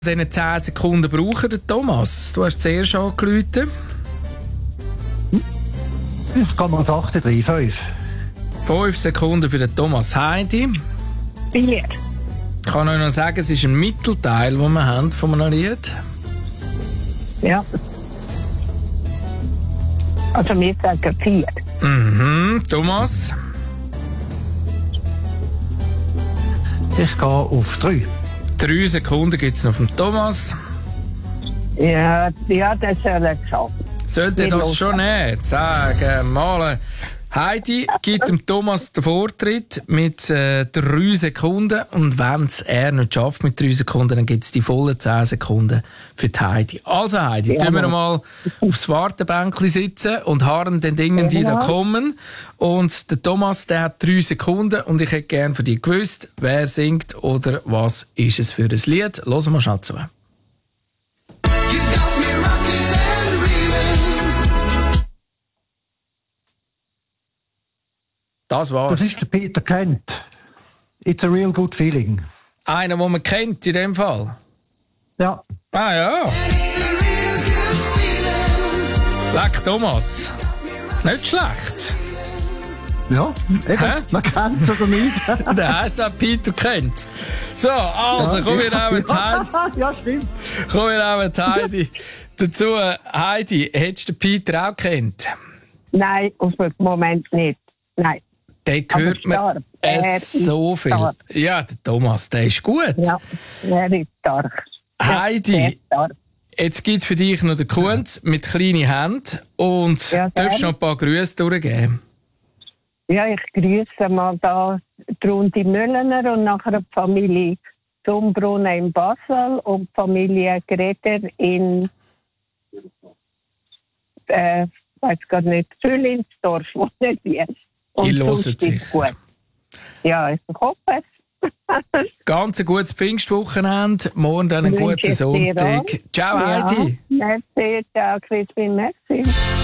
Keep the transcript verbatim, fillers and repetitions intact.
Diese zehn Sekunden brauchen, der Thomas. Du hast zuerst angerufen. fünf Komma achtunddreißig. Fünf Sekunden für den Thomas. Heidi. Vier. Ich kann euch noch sagen, es ist ein Mittelteil, den wir haben von einem Lied. Ja. Also wir sagen vier. Mhm. Thomas. Ich gehe auf drei. Drei Sekunden gibt es noch vom Thomas. Ja, ja, das soll er geschafft. Sollte Wir das hören. schon nicht sagen? Mal. Heidi gibt dem Thomas den Vortritt mit äh, drei Sekunden. Und wenn es er nicht schafft mit drei Sekunden, dann gibt es die vollen zehn Sekunden für die Heidi. Also Heidi, Ja, tun wir aber- mal aufs Wartebänkchen sitzen und harren den Dingen, die da Ja. kommen. Und der Thomas, der hat drei Sekunden. Und ich hätte gerne von dir gewusst, wer singt oder was ist es für ein Lied. Hören wir schnell zu. Das Das war's. ist der Peter Kent. It's a real good feeling. Einer, den man kennt in dem Fall. Ja. Ah ja. Leck Thomas. Nicht schlecht. Ja, eben. Hä? Man kennt es oder nicht. Der heisst auch Peter kennt. So, also Ja, kommen wir auch mit Heidi. Ja, stimmt. Kommen wir auch mit Heidi. Dazu, Heidi, hättest du den Peter auch kennt? Nein, auf den Moment nicht. Nein. Den hört man stark. Er es ist so viel. stark. Ja, der Thomas, der ist gut. Ja, er ist stark. Heidi. Ja, sehr stark. Jetzt gibt es für dich noch den Kunz mit kleinen Händen und Ja, darfst gerne. noch ein paar Grüße durchgeben. Ja, ich grüße mal da die Runde Müllener und nachher die Familie Zumbrunnen in Basel und die Familie Greder in, äh, weiß gar nicht, Züllinsdorf, wo nicht wie. Und Die hören sonst ist sicher. gut. Ja, ich hoffe es. Ganz ein gutes Pfingstwochenende, morgen dann einen Wünsche guten ich dir Sonntag. auch. Ciao Heidi. Ja, merci, ciao Crispin, merci.